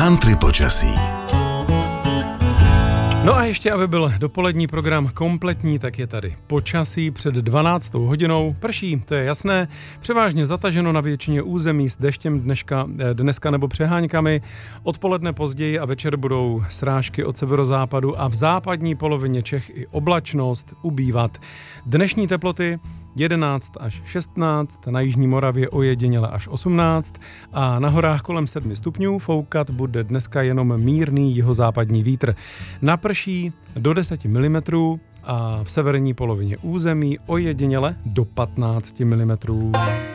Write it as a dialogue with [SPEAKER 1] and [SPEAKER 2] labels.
[SPEAKER 1] Country počasí.
[SPEAKER 2] No a ještě, aby byl dopolední program kompletní, tak je tady počasí před 12. hodinou. Prší, to je jasné, převážně zataženo na většině území s deštěm dneska nebo přeháňkami. Odpoledne později a večer budou srážky od severozápadu a v západní polovině Čech i oblačnost ubývat. Dnešní teploty 11 až 16, na jižní Moravě ojediněle až 18 a na horách kolem 7 stupňů. Foukat bude dneska jenom mírný jihozápadní vítr. Naprší do 10 mm a v severní polovině území ojediněle do 15 mm.